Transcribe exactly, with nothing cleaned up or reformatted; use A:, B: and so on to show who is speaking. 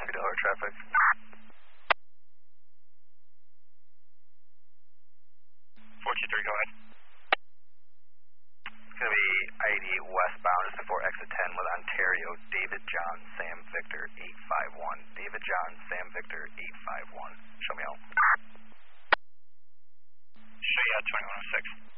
A: Delaware traffic.
B: four two three, go ahead.
A: It's going to be eighty westbound, just before exit ten with Ontario, David John, Sam Victor, eight five one. David John, Sam Victor, eight five one. Show me out.
B: Show you out twenty-one oh six.